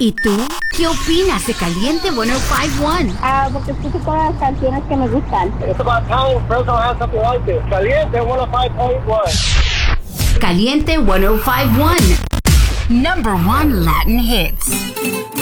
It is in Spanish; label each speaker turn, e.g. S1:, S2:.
S1: ¿Y tú? ¿Qué opinas de Caliente 105.1?
S2: Porque escucho todas las canciones que me gustan.
S3: It's about time a person has something like this. Caliente 105.1.
S1: Caliente 105.1. Number 1 Latin hits.